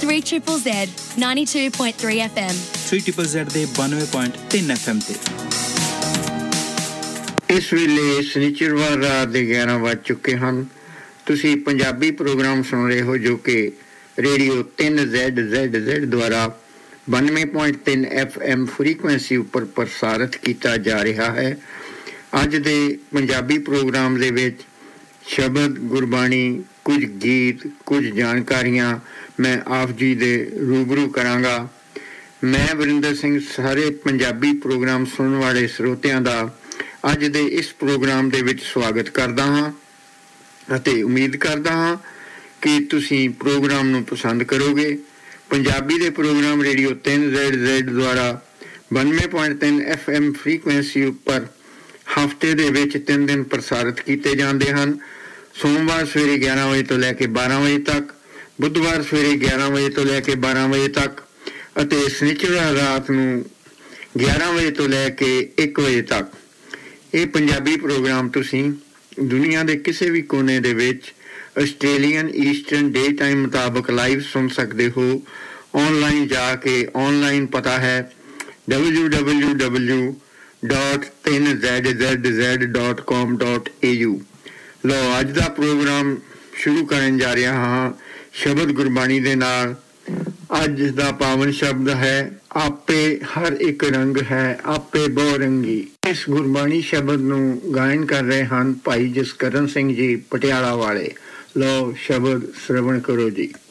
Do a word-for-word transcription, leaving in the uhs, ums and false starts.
three Z Z ninety-two point three F M three Z Z ਦੇ ninety point three F M ਤੇ ਇਸ ਵੇਲੇ ਸ਼ਨੀਚਰਵਾਰ ਰਾਤ ਦੇ ਗਿਆਰਾਂ ਵੱਜ ਚੁੱਕੇ ਹਨ। ਤੁਸੀਂ ਪੰਜਾਬੀ ਪ੍ਰੋਗਰਾਮ ਸੁਣ ਰਹੇ ਹੋ ਜੋ ਕਿ ਰੇਡੀਓ ਤਿੰਨ Z Z Z ਦੁਆਰਾ ninety point three F M frequency ਉੱਪਰ ਪ੍ਰਸਾਰਿਤ ਕੀਤਾ ਜਾ ਰਿਹਾ ਹੈ। ਅੱਜ ਦੇ ਪੰਜਾਬੀ ਪ੍ਰੋਗਰਾਮ ਦੇ ਵਿੱਚ ਸ਼ਬਦ, ਗੁਰਬਾਣੀ, ਕੁਝ ਗੀਤ, ਕੁਝ ਜਾਣਕਾਰੀਆਂ ਮੈਂ ਆਪ ਜੀ ਦੇ ਰੂਬਰੂ ਕਰਾਂਗਾ। ਮੈਂ ਵਰਿੰਦਰ ਸਿੰਘ ਸਾਰੇ ਪੰਜਾਬੀ ਪ੍ਰੋਗਰਾਮ ਸੁਣਨ ਵਾਲੇ ਸਰੋਤਿਆਂ ਦਾ ਅੱਜ ਦੇ ਇਸ ਪ੍ਰੋਗਰਾਮ ਦੇ ਵਿੱਚ ਸਵਾਗਤ ਕਰਦਾ ਹਾਂ ਅਤੇ ਉਮੀਦ ਕਰਦਾ ਹਾਂ ਕਿ ਤੁਸੀਂ ਪ੍ਰੋਗਰਾਮ ਨੂੰ ਪਸੰਦ ਕਰੋਗੇ। ਪੰਜਾਬੀ ਦੇ ਪ੍ਰੋਗਰਾਮ ਰੇਡੀਓ ਤਿੰਨ Z Z ਦੁਆਰਾ ninety point three F M frequency ਉੱਪਰ ਹਫ਼ਤੇ ਦੇ ਵਿੱਚ ਤਿੰਨ ਦਿਨ ਪ੍ਰਸਾਰਿਤ ਕੀਤੇ ਜਾਂਦੇ ਹਨ। ਸੋਮਵਾਰ ਸਵੇਰੇ ਗਿਆਰਾਂ ਵਜੇ ਤੋਂ ਲੈ ਕੇ ਬਾਰਾਂ ਵਜੇ ਤੱਕ, ਬੁੱਧਵਾਰ ਸਵੇਰੇ ਗਿਆਰਾਂ ਵਜੇ ਤੋਂ ਲੈ ਕੇ ਬਾਰਾਂ ਵਜੇ ਤੱਕ ਅਤੇ ਸ਼ਨੀਚਰਵਾਰ ਰਾਤ ਨੂੰ ਗਿਆਰਾਂ ਵਜੇ ਤੋਂ ਲੈ ਕੇ ਇੱਕ ਵਜੇ ਤੱਕ। ਇਹ ਪੰਜਾਬੀ ਪ੍ਰੋਗਰਾਮ ਤੁਸੀਂ ਦੁਨੀਆ ਦੇ ਕਿਸੇ ਵੀ ਕੋਨੇ ਦੇ ਵਿੱਚ ਆਸਟ੍ਰੇਲੀਅਨ ਈਸਟਰਨ ਡੇ ਟਾਈਮ ਮੁਤਾਬਕ ਲਾਈਵ ਸੁਣ ਸਕਦੇ ਹੋ। ਔਨਲਾਈਨ ਜਾ ਕੇ, ਔਨਲਾਈਨ ਪਤਾ ਹੈ w w w dot three Z Z Z dot com dot a u। ਲਓ, ਅੱਜ ਦਾ ਪ੍ਰੋਗਰਾਮ ਸ਼ੁਰੂ ਕਰਨ ਜਾ ਰਿਹਾ ਹਾਂ ਸ਼ਬਦ ਗੁਰਬਾਣੀ ਦੇ ਨਾਲ। ਅੱਜ ਦਾ ਪਾਵਨ ਸ਼ਬਦ ਹੈ ਆਪੇ ਹਰ ਇੱਕ ਰੰਗ ਹੈ ਆਪੇ ਬਹੁ ਰੰਗੀ। ਇਸ ਗੁਰਬਾਣੀ ਸ਼ਬਦ ਨੂੰ ਗਾਇਨ ਕਰ ਰਹੇ ਹਨ ਭਾਈ ਜਸਕਰਨ ਸਿੰਘ ਜੀ ਪਟਿਆਲਾ ਵਾਲੇ। ਲਓ, ਸ਼ਬਦ ਸਰਵਣ ਕਰੋ ਜੀ।